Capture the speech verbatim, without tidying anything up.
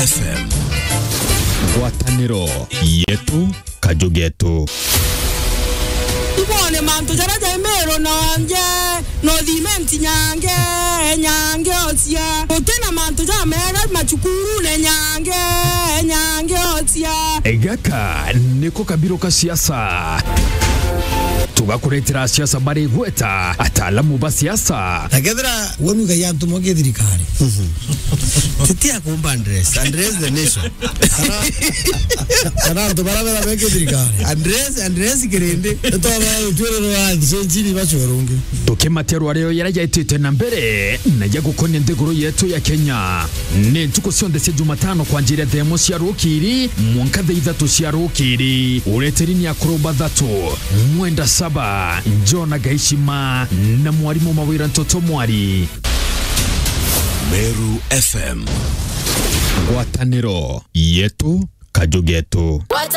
F M. Ngwataniro yetu kajugetu. Ibone manto jaraja emero nanje no dimenti nyange nyange otia otena manto jamera machukuru ne nyange nyange otia Egaka niko kabiro ka siasa. Tugakuretera siasa bari gweta atalamu ba siasa. Takedra wonu ga yantu moge dirikari. Titia kumba Andres, Andres the nation. Kana to bara bara beke dirikari. Andres, Andres kirende. To ba utwero wa senjini bachorunge. Tukimatero areo yarajaitete na mbere na yagukonya ndeguru yetu ya Kenya. Ne tuko sionde Jumatano kwa njira demo cia rukiri mwanka theithatu cia rukiri ureterini akroba thatu mwenda saba Njona Gaishima na mwarimu mawira ntoto mwari. Meru F M. Ngwataniro yetu kajugetu.